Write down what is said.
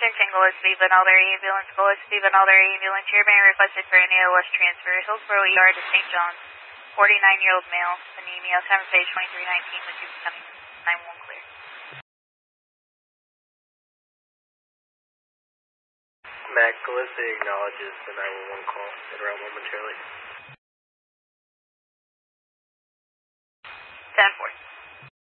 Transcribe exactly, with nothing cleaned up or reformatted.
Attention, Gillespie, Benalder Ambulance, Gillespie, Benalder Ambulance. You're being requested for an A L S transfer. Hillsborough E R to Saint John's. forty-nine-year-old male, anemia, time of day twenty-three nineteen, with you becoming nine one clear. Mac, Gillespie acknowledges the nine one one call. Sit around momentarily.